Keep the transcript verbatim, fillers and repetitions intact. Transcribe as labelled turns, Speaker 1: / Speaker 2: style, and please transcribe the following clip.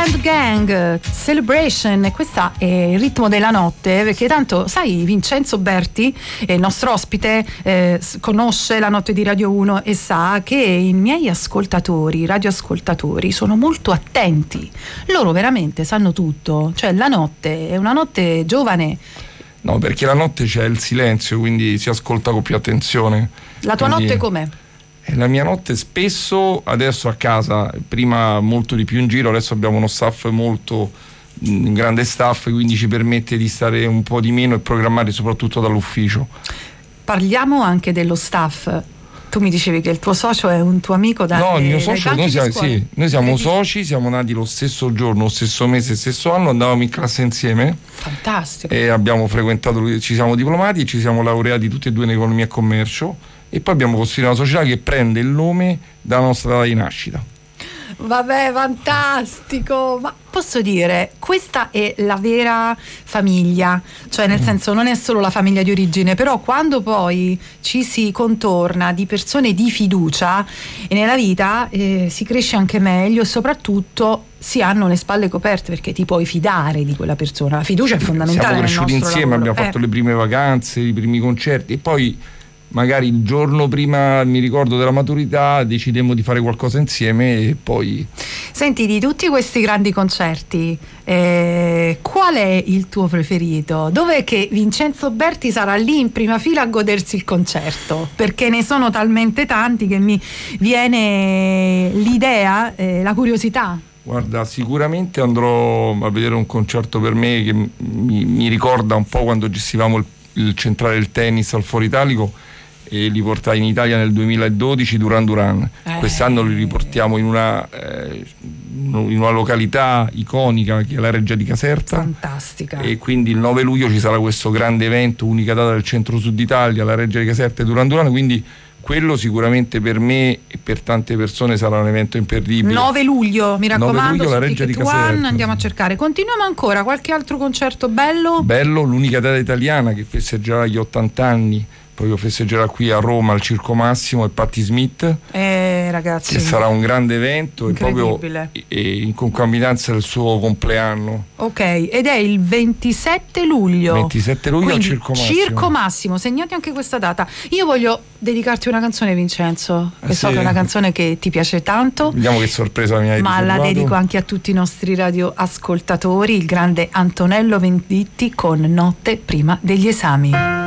Speaker 1: Band Gang, Celebration, e questo è il ritmo della notte, perché tanto sai, Vincenzo Berti, il nostro ospite, eh, conosce la notte di Radio uno e sa che i miei ascoltatori, radioascoltatori, sono molto attenti, loro veramente sanno tutto, cioè la notte è una notte giovane.
Speaker 2: No, perché la notte c'è il silenzio, quindi si ascolta con più attenzione.
Speaker 1: La tua
Speaker 2: quindi...
Speaker 1: notte com'è?
Speaker 2: La mia notte spesso, adesso a casa, prima molto di più in giro, adesso abbiamo uno staff molto, un grande staff, quindi ci permette di stare un po' di meno e programmare soprattutto dall'ufficio.
Speaker 1: Parliamo anche dello staff. Tu mi dicevi che il tuo socio è un tuo amico da
Speaker 2: No, il mio
Speaker 1: dai
Speaker 2: socio, noi siamo, sì, noi siamo soci, siamo nati lo stesso giorno, lo stesso mese, stesso anno, andavamo in classe insieme.
Speaker 1: Fantastico.
Speaker 2: E abbiamo frequentato, ci siamo diplomati, ci siamo laureati tutti e due in economia e commercio. E poi abbiamo costruito una società che prende il nome dalla nostra data di nascita.
Speaker 1: Vabbè, fantastico! Ma posso dire, questa è la vera famiglia, cioè nel senso non è solo la famiglia di origine, però quando poi ci si contorna di persone di fiducia e nella vita eh, si cresce anche meglio e soprattutto si hanno le spalle coperte perché ti puoi fidare di quella persona. La fiducia è fondamentale.
Speaker 2: Siamo cresciuti insieme,
Speaker 1: lavoro.
Speaker 2: abbiamo fatto
Speaker 1: eh.
Speaker 2: le prime vacanze, i primi concerti e poi magari il giorno prima, mi ricordo, della maturità decidemmo di fare qualcosa insieme e poi...
Speaker 1: Senti, di tutti questi grandi concerti, eh, qual è il tuo preferito? Dov'è che Vincenzo Berti sarà lì in prima fila a godersi il concerto? Perché ne sono talmente tanti che mi viene l'idea, eh, la curiosità.
Speaker 2: Guarda, sicuramente andrò a vedere un concerto per me che mi, mi ricorda un po' quando gestivamo il, il centrale del tennis al Foro Italico e li portai in Italia nel duemiladodici, Duran Duran. Eh. Quest'anno li riportiamo in una, eh, in una località iconica che è la Reggia di Caserta.
Speaker 1: Fantastica.
Speaker 2: E quindi il nove luglio ci sarà questo grande evento, unica data del centro-sud Italia, la Reggia di Caserta e Duran Duran, quindi quello sicuramente per me e per tante persone sarà un evento imperdibile.
Speaker 1: nove luglio, mi raccomando,
Speaker 2: nove luglio,
Speaker 1: su
Speaker 2: la Reggia di
Speaker 1: Ticket One,
Speaker 2: Caserta.
Speaker 1: andiamo a cercare. Continuiamo ancora, qualche altro concerto bello?
Speaker 2: Bello, l'unica data italiana che festeggerà gli ottanta anni. Poi lo festeggerà qui a Roma al Circo Massimo e Patti Smith,
Speaker 1: eh, ragazzi,
Speaker 2: che sarà un grande evento e proprio e in concomitanza del suo compleanno.
Speaker 1: Ok, ed è il ventisette luglio.
Speaker 2: ventisette luglio
Speaker 1: Quindi,
Speaker 2: al Circo Massimo.
Speaker 1: Circo Massimo, segnati anche questa data. Io voglio dedicarti una canzone, Vincenzo, che
Speaker 2: eh
Speaker 1: so
Speaker 2: sì.
Speaker 1: che è una canzone che ti piace tanto.
Speaker 2: Vediamo che sorpresa mi hai
Speaker 1: ma
Speaker 2: riservato.
Speaker 1: la dedico anche a tutti i nostri radioascoltatori, il grande Antonello Venditti con Notte prima degli esami.